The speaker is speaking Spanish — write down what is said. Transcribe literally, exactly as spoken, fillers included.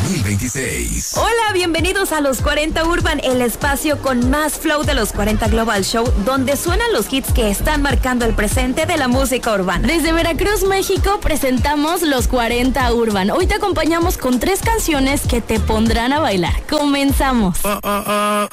mil veintiséis. Hola, bienvenidos a Los cuarenta Urban, el espacio con más flow de los cuarenta Global Show, donde suenan los hits que están marcando el presente de la música urbana. Desde Veracruz, México, presentamos Los cuarenta Urban. Hoy te acompañamos con tres canciones que te pondrán a bailar. Comenzamos. Oh, oh, oh,